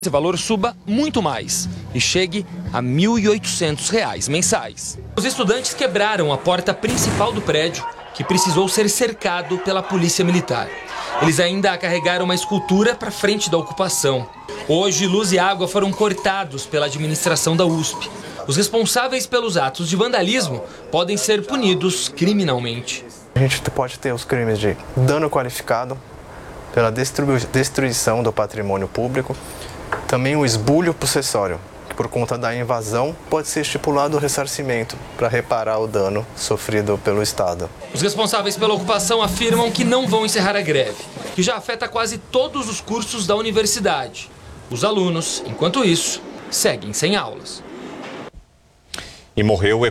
esse valor suba muito mais e chegue a R$ 1.800 mensais. Os estudantes quebraram a porta principal do prédio, que precisou ser cercado pela polícia militar. Eles ainda carregaram uma escultura para frente da ocupação. Hoje, luz e água foram cortados pela administração da USP. Os responsáveis pelos atos de vandalismo podem ser punidos criminalmente. A gente pode ter os crimes de dano qualificado pela destruição do patrimônio público, também o esbulho possessório, que por conta da invasão pode ser estipulado o ressarcimento para reparar o dano sofrido pelo Estado. Os responsáveis pela ocupação afirmam que não vão encerrar a greve, que já afeta quase todos os cursos da universidade. Os alunos, enquanto isso, seguem sem aulas. E morreu